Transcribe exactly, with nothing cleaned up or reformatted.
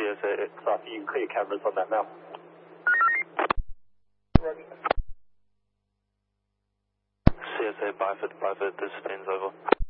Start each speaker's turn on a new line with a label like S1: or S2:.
S1: S A, it's off. You can clear cameras on that now. C S A, Byford, Byford, this spins over.